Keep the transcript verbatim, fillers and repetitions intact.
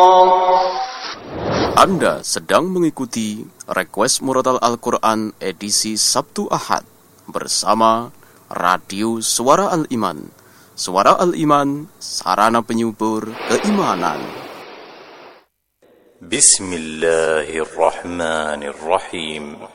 Anda sedang mengikuti Request Murotal Al-Quran edisi Sabtu Ahad bersama Radio Suara Al-Iman. Suara Al-Iman, sarana penyubur keimanan. Bismillahirrahmanirrahim.